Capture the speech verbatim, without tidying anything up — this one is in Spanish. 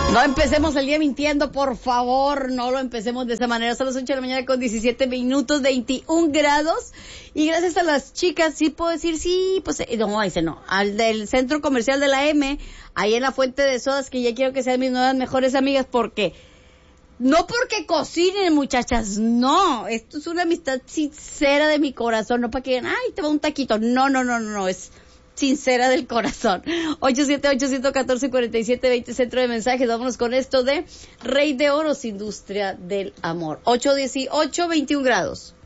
No empecemos el día mintiendo, por favor, no lo empecemos de esa manera. Son las ocho de la mañana con diecisiete minutos, veintiún grados. Y gracias a las chicas, sí puedo decir, sí, pues, no, dice no, al del centro comercial de la M, ahí en la Fuente de Sodas, que ya quiero que sean mis nuevas mejores amigas, porque, no porque cocinen, muchachas, no, esto es una amistad sincera de mi corazón, no para que digan, ay, te va un taquito, no, no, no, no, no, es sincera del corazón. ocho siete ocho, uno cuatro, cuatro siete dos cero, centro de mensajes. Vámonos con esto de Rey de Oros, industria del amor. ocho dieciocho, veintiún grados.